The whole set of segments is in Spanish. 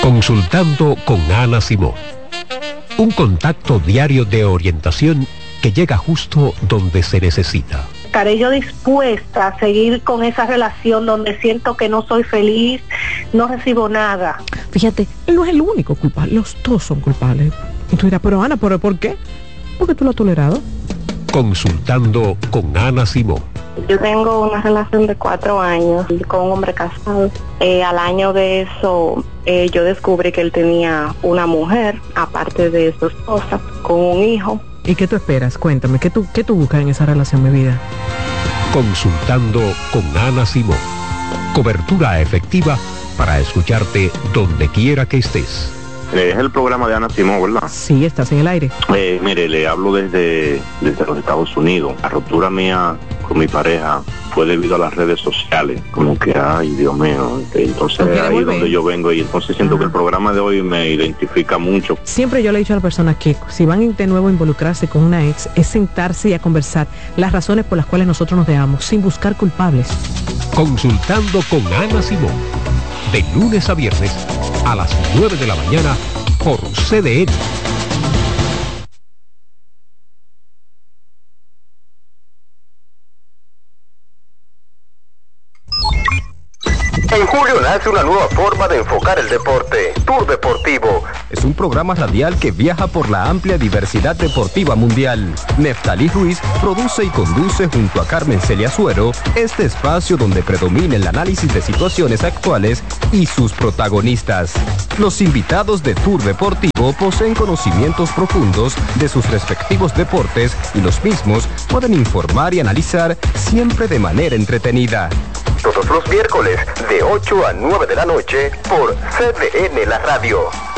Consultando con Ana Simón. Un contacto diario de orientación que llega justo donde se necesita. Estaré yo dispuesta a seguir con esa relación donde siento que no soy feliz, no recibo nada. Fíjate, él no es el único culpable, los dos son culpables. Y tú dirás, pero Ana, ¿pero por qué? Porque tú lo has tolerado. Consultando con Ana Simón. Yo tengo una relación de 4 años con un hombre casado. Al año de eso, yo descubrí que él tenía una mujer, aparte de su esposa, con un hijo. ¿Y qué tú esperas? Cuéntame, ¿qué tú buscas en esa relación, mi vida? Consultando con Ana Simón. Cobertura efectiva para escucharte donde quiera que estés. Es el programa de Ana Simón, ¿verdad? Sí, estás en el aire. Mire, le hablo desde los Estados Unidos. La ruptura mía con mi pareja fue debido a las redes sociales. Como que, ay, Dios mío. Entonces ahí es donde yo vengo y entonces siento que el programa de hoy me identifica mucho. Siempre yo le he dicho a las personas que si van de nuevo a involucrarse con una ex, es sentarse y a conversar las razones por las cuales nosotros nos dejamos, sin buscar culpables. Consultando con Ana Simón. De lunes a viernes a las 9 de la mañana por CDN. En julio nace una nueva forma de enfocar el deporte, Tour Deportivo. Es un programa radial que viaja por la amplia diversidad deportiva mundial. Neftalí Ruiz produce y conduce junto a Carmen Celia Suero este espacio donde predomina el análisis de situaciones actuales y sus protagonistas. Los invitados de Tour Deportivo poseen conocimientos profundos de sus respectivos deportes y los mismos pueden informar y analizar siempre de manera entretenida. Todos los miércoles de 8 a 9 de la noche por CDN La Radio.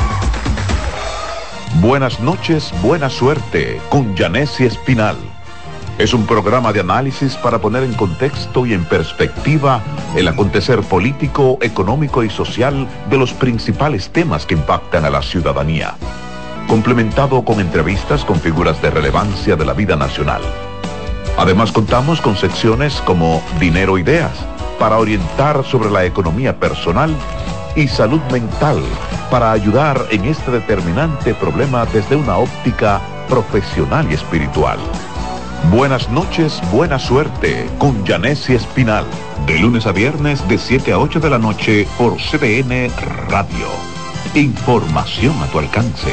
Buenas noches, buena suerte con Yanessi Espinal. Es un programa de análisis para poner en contexto y en perspectiva el acontecer político, económico y social de los principales temas que impactan a la ciudadanía. Complementado con entrevistas con figuras de relevancia de la vida nacional. Además contamos con secciones como Dinero Ideas, para orientar sobre la economía personal, y salud mental, para ayudar en este determinante problema desde una óptica profesional y espiritual. Buenas noches, buena suerte con Yanessi Espinal, de lunes a viernes de 7 a 8 de la noche por CDN Radio. Información a tu alcance.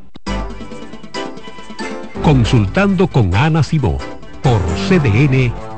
Consultando con Ana Simón por CDN